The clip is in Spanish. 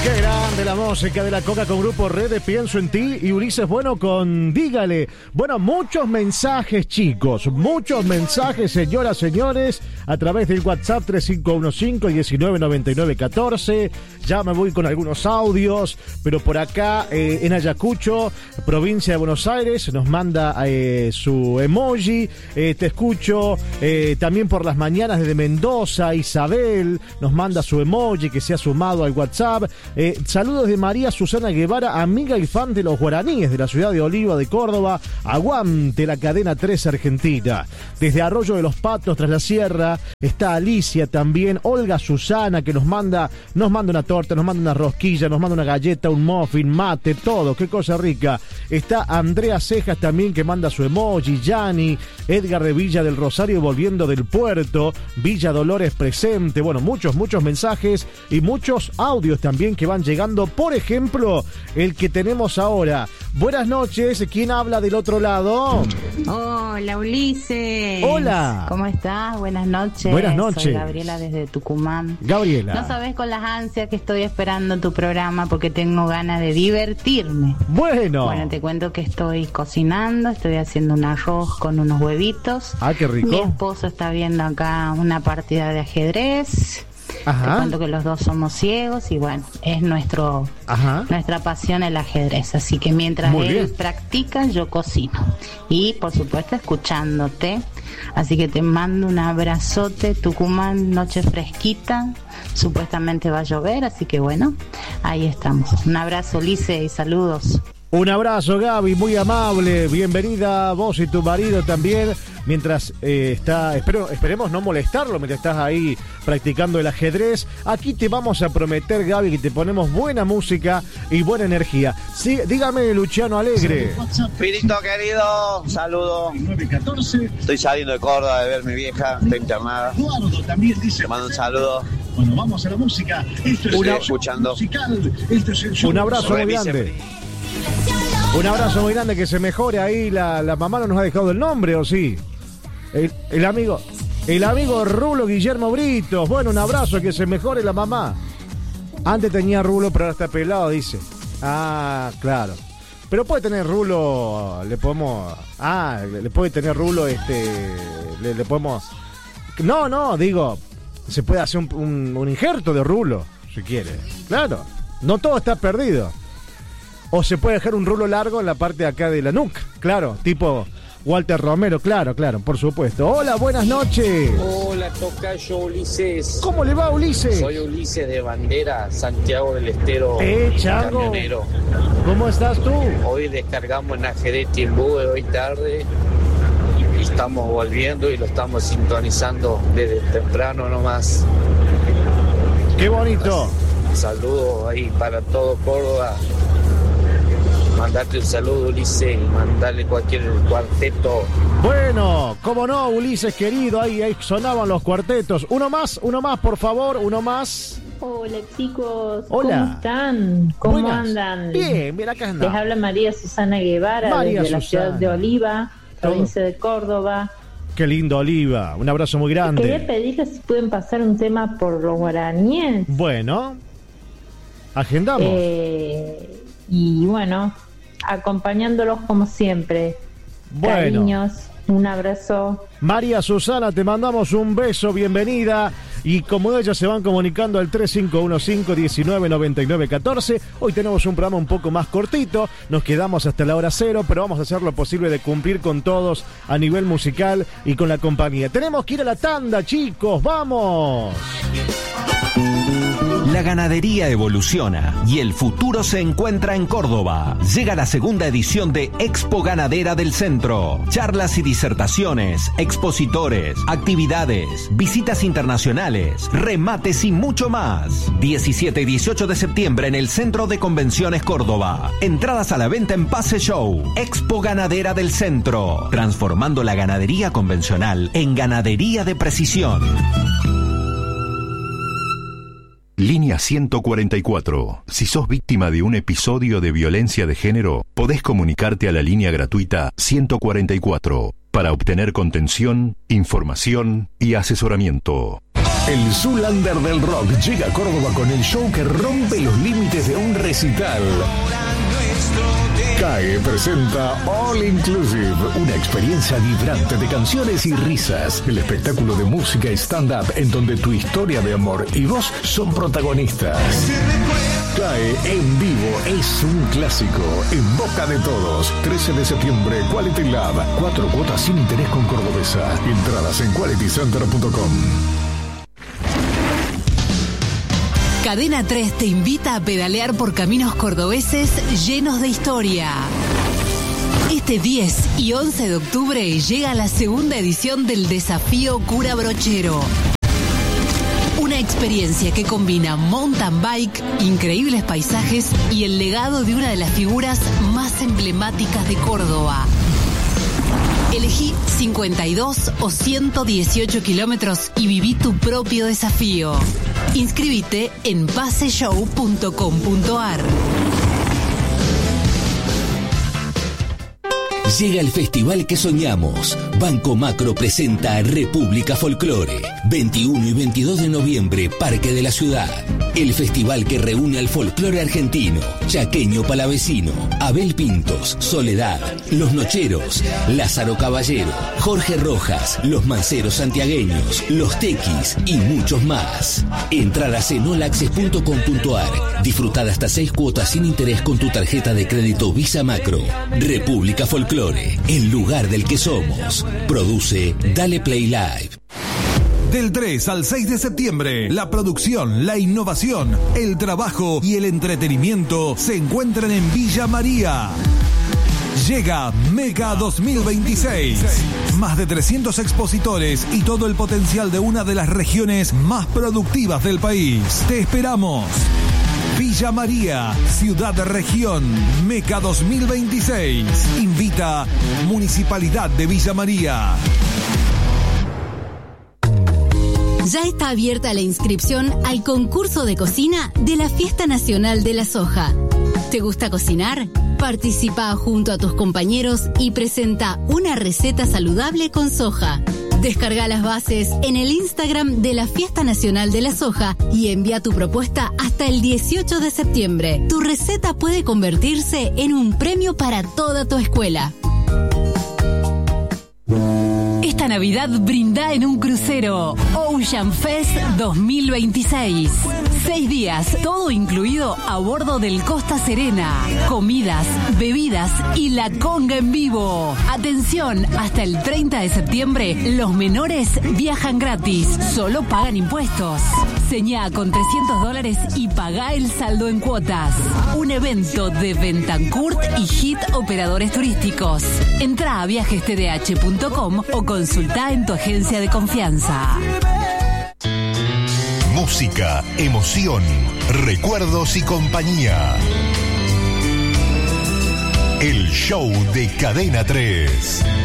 Qué grande la música de la Coca con Grupo Red, Pienso en Ti, y Ulises Bueno con Dígale. Bueno, muchos mensajes, chicos, muchos mensajes, señoras, señores, a través del WhatsApp 3515-199914. Ya me voy con algunos audios, pero por acá en Ayacucho, provincia de Buenos Aires, nos manda su emoji. Te escucho también por las mañanas desde Mendoza. Isabel nos manda su emoji que se ha sumado al WhatsApp. Saludos de María Susana Guevara, amiga y fan de los guaraníes de la ciudad de Oliva de Córdoba. Aguante la cadena 3 Argentina. Desde Arroyo de los Patos, tras la sierra, está Alicia también. Olga Susana, que nos manda una torta, nos manda una rosquilla, nos manda una galleta, un muffin, mate, todo. Qué cosa rica. Está Andrea Cejas también, que manda su emoji. Yani, Edgar de Villa del Rosario, volviendo del puerto. Villa Dolores presente. Bueno, muchos mensajes y muchos audios también que van llegando. Por ejemplo, el que tenemos ahora. Buenas noches, ¿quién habla del otro lado? Hola, Ulises. Hola. ¿Cómo estás? Buenas noches. Buenas noches. Soy Gabriela desde Tucumán. Gabriela. No sabes con las ansias que estoy esperando tu programa porque tengo ganas de divertirme. Bueno, te cuento que estoy cocinando, estoy haciendo un arroz con unos huevitos. Ah, qué rico. Mi esposo está viendo acá una partida de ajedrez. Ajá. Te cuento que los dos somos ciegos y bueno, es nuestra pasión el ajedrez. Así que mientras él practica, yo cocino. Y por supuesto escuchándote. Así que te mando un abrazote. Tucumán, noche fresquita. Supuestamente va a llover, así que bueno, ahí estamos. Un abrazo, Ulises, y saludos. Un abrazo, Gaby, muy amable. Bienvenida vos y tu marido también. Mientras esperemos no molestarlo mientras estás ahí practicando el ajedrez. Aquí te vamos a prometer, Gaby, que te ponemos buena música y buena energía. Sí, dígame, Luciano Alegre. Pirito querido, un saludo. Estoy saliendo de Córdoba de ver a mi vieja, está internada. Te mando un saludo. Bueno, vamos a la música. Estoy escuchando. Un abrazo muy grande. Un abrazo muy grande, que se mejore ahí. La mamá no nos ha dejado el nombre, ¿o sí? El amigo Rulo Guillermo Britos. Bueno, un abrazo, que se mejore la mamá. Antes tenía Rulo, pero ahora está pelado, dice. Ah, claro. Pero puede tener Rulo, le podemos... Ah, le puede tener Rulo, le podemos... No, digo, se puede hacer un injerto de Rulo, si quiere. Claro, no todo está perdido. O se puede dejar un rulo largo en la parte de acá de la nuca, claro, tipo Walter Romero, claro, por supuesto. Hola, buenas noches. Hola, tocayo Ulises. ¿Cómo le va, Ulises? Soy Ulises de Bandera, Santiago del Estero, Chango. camionero. ¿Cómo estás tú? Hoy descargamos en ajedrez Timbúe hoy tarde y estamos volviendo y lo estamos sintonizando desde temprano nomás. Qué bonito. Saludos ahí para todo Córdoba. Mandarte un saludo, Ulises, mandarle cualquier cuarteto. Bueno, cómo no, Ulises querido, ahí sonaban los cuartetos. Uno más, por favor, uno más. Hola, chicos. Hola. ¿Cómo están? ¿Cómo Buenas. andan? Bien, mira acá anda. Les habla María Susana Guevara desde la ciudad de Oliva, provincia de Córdoba. Qué lindo, Oliva. Un abrazo muy grande. Quería pedirles si pueden pasar un tema por los guaraníes. Bueno, agendamos. Y bueno, acompañándolos como siempre. Bueno. Cariños, un abrazo. María Susana, te mandamos un beso, bienvenida. Y como ellas se van comunicando al 3515-199914, hoy tenemos un programa un poco más cortito, nos quedamos hasta la hora cero, pero vamos a hacer lo posible de cumplir con todos a nivel musical y con la compañía. Tenemos que ir a la tanda, chicos, ¡vamos! La ganadería evoluciona y el futuro se encuentra en Córdoba. Llega la segunda edición de Expo Ganadera del Centro. Charlas y disertaciones, expositores, actividades, visitas internacionales, remates y mucho más. 17 y 18 de septiembre en el Centro de Convenciones Córdoba. Entradas a la venta en Pase Show. Expo Ganadera del Centro. Transformando la ganadería convencional en ganadería de precisión. Línea 144. Si sos víctima de un episodio de violencia de género, podés comunicarte a la línea gratuita 144 para obtener contención, información y asesoramiento. El Zoolander del rock llega a Córdoba con el show que rompe los límites de un recital. CAE presenta All Inclusive, una experiencia vibrante de canciones y risas. El espectáculo de música y stand-up en donde tu historia de amor y vos son protagonistas. CAE en vivo es un clásico, en boca de todos. 13 de septiembre, Quality Lab. 4 cuotas sin interés con Cordobesa. Entradas en qualitycenter.com. Cadena 3 te invita a pedalear por caminos cordobeses llenos de historia. Este 10 y 11 de octubre llega la segunda edición del Desafío Cura Brochero. Una experiencia que combina mountain bike, increíbles paisajes y el legado de una de las figuras más emblemáticas de Córdoba. Elegí 52 o 118 kilómetros y viví tu propio desafío. Inscríbete en paseshow.com.ar. Llega el festival que soñamos. Banco Macro presenta República Folclore. 21 y 22 de noviembre, Parque de la Ciudad. El festival que reúne al folclore argentino, chaqueño palavecino, Abel Pintos, Soledad, Los Nocheros, Lázaro Caballero, Jorge Rojas, Los Manceros santiagueños, Los Tequis y muchos más. Entradas en olaccess.com.ar. Disfrutad hasta 6 cuotas sin interés con tu tarjeta de crédito Visa Macro. República Folclore, el lugar del que somos. Produce Dale Play Live. Del 3 al 6 de septiembre, la producción, la innovación, el trabajo y el entretenimiento se encuentran en Villa María. Llega Mega 2026. Más de 300 expositores y todo el potencial de una de las regiones más productivas del país. Te esperamos. Villa María, Ciudad Región, Meca 2026. Invita Municipalidad de Villa María. Ya está abierta la inscripción al concurso de cocina de la Fiesta Nacional de la Soja. ¿Te gusta cocinar? Participa junto a tus compañeros y presenta una receta saludable con soja. Descarga las bases en el Instagram de la Fiesta Nacional de la Soja y envía tu propuesta hasta el 18 de septiembre. Tu receta puede convertirse en un premio para toda tu escuela. Esta Navidad brinda en un crucero. Ocean Fest 2026. 6 días, todo incluido a bordo del Costa Serena. Comidas, bebidas y la conga en vivo. Atención, hasta el 30 de septiembre, los menores viajan gratis. Solo pagan impuestos. Señá con $300 y pagá el saldo en cuotas. Un evento de Bentancourt y Hit Operadores Turísticos. Entrá a viajestdh.com o consultá en tu agencia de confianza. Música, emoción, recuerdos y compañía. El show de Cadena 3.